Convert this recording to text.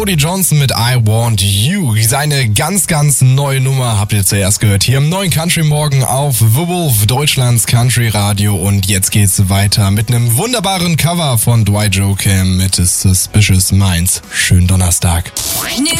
Cody Johnson mit I Want You. Seine ganz, ganz neue Nummer habt ihr zuerst gehört hier im neuen Country Morgen auf The Wolf, Deutschlands Country Radio. Und jetzt geht's weiter mit einem wunderbaren Cover von Dwight Joachim mit Suspicious Minds. Schönen Donnerstag.